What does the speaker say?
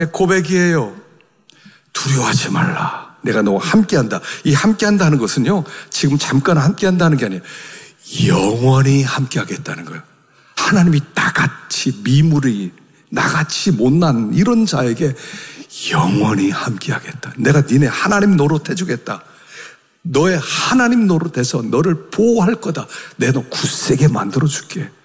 고백이에요. 두려워하지 말라. 내가 너와 함께한다. 이 함께한다는 것은요, 지금 잠깐 함께한다는 게 아니에요. 영원히 함께하겠다는 거예요. 하나님이 나같이 미무리, 나같이 못난 이런 자에게 영원히 함께하겠다. 내가 니네 하나님 노릇해주겠다. 너의 하나님 노릇해서 너를 보호할 거다. 내가 너 굳세게 만들어줄게.